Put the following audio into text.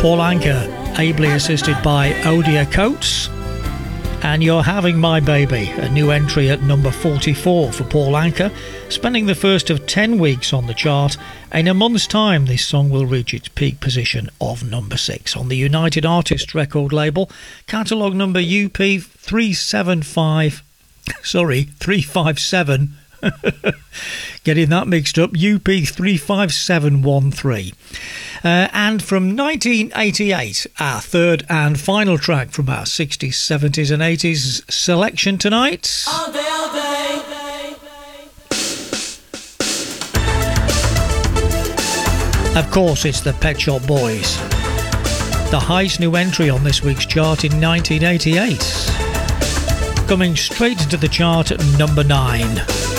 Paul Anka, ably assisted by Odia Coates. And You're Having My Baby, a new entry at number 44 for Paul Anka, spending the first of 10 weeks on the chart. In a month's time, this song will reach its peak position of number 6 on the United Artists record label, catalogue number UP357. Getting that mixed up, UP35713. And from 1988, our third and final track from our 60s, 70s and 80s selection tonight. All day, all day. Of course, it's the Pet Shop Boys. The highest new entry on this week's chart in 1988. Coming straight into the chart at number 9.